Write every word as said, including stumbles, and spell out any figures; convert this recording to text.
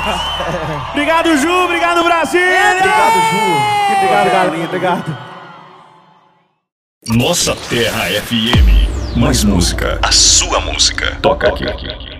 Obrigado, Ju. Obrigado, Brasil. Obrigado, Ju. Obrigado, galinha. Obrigado. Nossa Terra F M. Mais música. A sua música. Toca aqui.